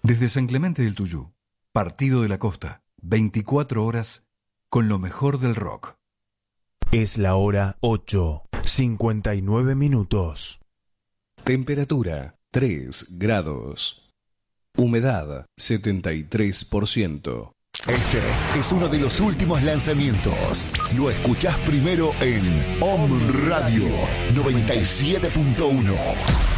Desde San Clemente del Tuyú, Partido de la Costa, 24 horas con lo mejor del rock. Es la hora 8:59. Temperatura 3 grados. Humedad 73%. Este es uno de los últimos lanzamientos. Lo escuchás primero en Om Radio 97.1.